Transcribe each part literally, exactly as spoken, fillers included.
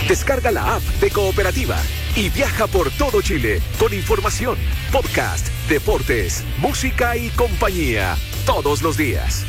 Descarga la app de Cooperativa y viaja por todo Chile con información, podcast, deportes, música y compañía todos los días.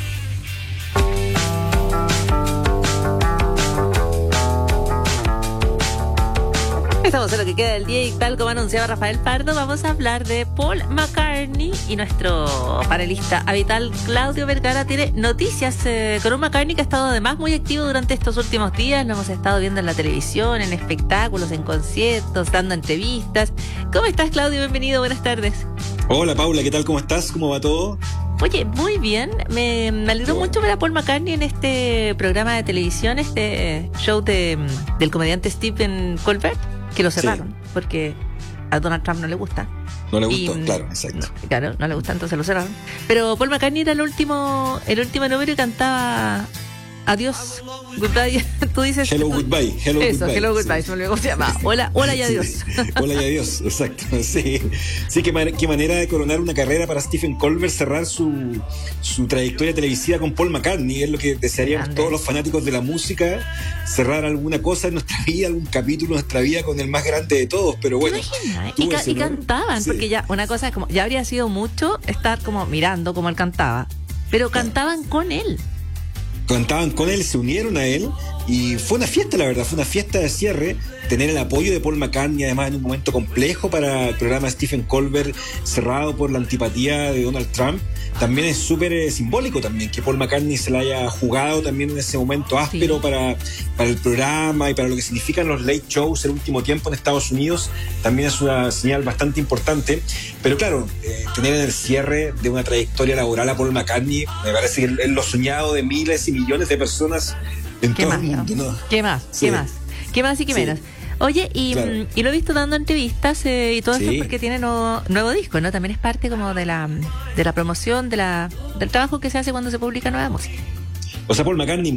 Estamos en lo que queda del día y tal como anunciaba Rafael Pardo, vamos a hablar de Paul McCartney y nuestro panelista habitual Claudio Vergara tiene noticias eh, con un McCartney que ha estado además muy activo durante estos últimos días. Lo hemos estado viendo en la televisión, en espectáculos, en conciertos, dando entrevistas. ¿Cómo estás, Claudio? Bienvenido, buenas tardes. Hola, Paula, ¿qué tal? ¿Cómo estás? ¿Cómo va todo? Oye, muy bien. Me, me alegró bueno. mucho ver a Paul McCartney en este programa de televisión, este show de, del comediante Stephen Colbert, que lo cerraron, sí. porque a Donald Trump no le gusta. No le gustó, y, claro, exacto. No, claro, no le gusta, entonces lo cerraron. Pero Paul McCartney era el último, el último número y cantaba Adiós, Goodbye. Tú dices... Hello, tú, Goodbye. Hello, eso, Goodbye. Hello, Goodbye. Sí. Se me olvidó cómo se llama. Hola, hola y adiós. Sí. Hola y adiós, exacto. Sí, sí qué, man- qué manera de coronar una carrera para Stephen Colbert, cerrar su, su trayectoria televisiva con Paul McCartney. Es lo que desearíamos Grande. Todos los fanáticos de la música, cerrar alguna cosa en nuestra vida, algún capítulo de nuestra vida con el más grande de todos. Pero bueno. Y, ca- y cantaban, sí. porque ya una cosa es como, ya habría sido mucho estar como mirando como él cantaba, pero cantaban claro. con él. Cantaban con él, se unieron a él y fue una fiesta, la verdad, fue una fiesta de cierre, tener el apoyo de Paul McCartney además en un momento complejo para el programa de Stephen Colbert, cerrado por la antipatía de Donald Trump. También es súper eh, simbólico también que Paul McCartney se la haya jugado también en ese momento áspero sí. para, para el programa y para lo que significan los late shows el último tiempo en Estados Unidos. También es una señal bastante importante, pero claro, eh, tener en el cierre de una trayectoria laboral a Paul McCartney me parece que es lo soñado de miles y millones de personas en ¿Qué todo más, el mundo, ¿no? ¿Qué más? Sí. ¿Qué más? ¿Qué más y qué sí. menos? Oye, y, claro. y lo he visto dando entrevistas eh, y todo sí. eso porque tiene nuevo, nuevo disco, ¿no? También es parte como de la de la promoción, de la del trabajo que se hace cuando se publica nueva música. O sea, Paul McCartney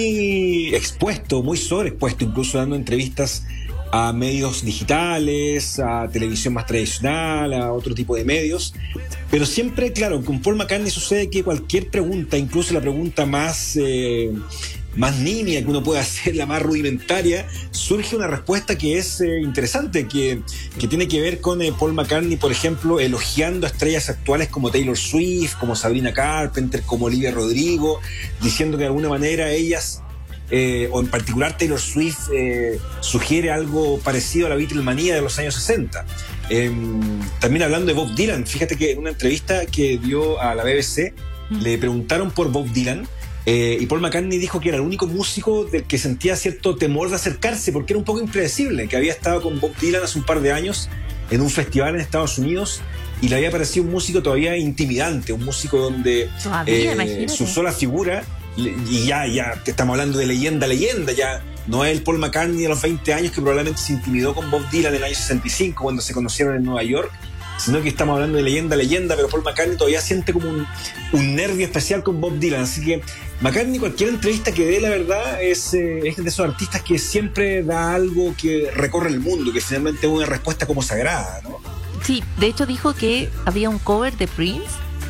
muy expuesto, muy sobreexpuesto, incluso dando entrevistas a medios digitales, a televisión más tradicional, a otro tipo de medios. Pero siempre, claro, con Paul McCartney sucede que cualquier pregunta, incluso la pregunta más... Eh, más nimia que uno puede hacer, la más rudimentaria, surge una respuesta que es eh, interesante, que, que tiene que ver con eh, Paul McCartney, por ejemplo, elogiando a estrellas actuales como Taylor Swift, como Sabrina Carpenter, como Olivia Rodrigo, diciendo que de alguna manera ellas, eh, o en particular Taylor Swift, eh, sugiere algo parecido a la Beatlemanía de los años sesenta. Eh, también hablando de Bob Dylan, fíjate que en una entrevista que dio a la B B C, mm. le preguntaron por Bob Dylan, Eh, y Paul McCartney dijo que era el único músico del que sentía cierto temor de acercarse porque era un poco impredecible, que había estado con Bob Dylan hace un par de años en un festival en Estados Unidos y le había parecido un músico todavía intimidante, un músico donde todavía, eh, su sola figura, y ya, ya te estamos hablando de leyenda, leyenda, ya no es el Paul McCartney de los veinte años que probablemente se intimidó con Bob Dylan en el año sesenta y cinco cuando se conocieron en Nueva York, sino que estamos hablando de leyenda, leyenda, pero Paul McCartney todavía siente como un, un nervio especial con Bob Dylan, así que McCartney, cualquier entrevista que dé, la verdad, es, eh, es de esos artistas que siempre da algo que recorre el mundo, que finalmente es una respuesta como sagrada, ¿no? Sí, de hecho dijo que había un cover de Prince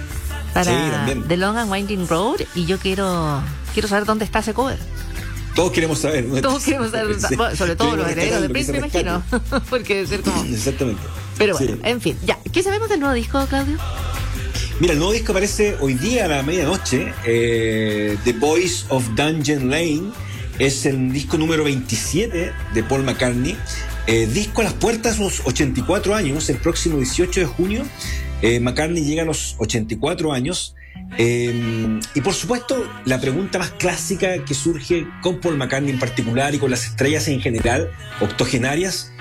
para sí, The Long and Winding Road y yo quiero, quiero saber dónde está ese cover. Todos queremos saber, ¿no? Todos queremos saber, sí. bueno, sobre todo los herederos de Prince, me imagino, porque debe ser como... Exactamente. Pero bueno, sí. en fin, ya. ¿Qué sabemos del nuevo disco, Claudio? Mira, el nuevo disco aparece hoy día a la medianoche. eh, The Voice of Dungeon Lane es el disco número veintisiete de Paul McCartney. Eh, disco a las puertas de los ochenta y cuatro años. El próximo dieciocho de junio eh, McCartney llega a los ochenta y cuatro años. Eh, y por supuesto, la pregunta más clásica que surge con Paul McCartney en particular y con las estrellas en general, octogenarias,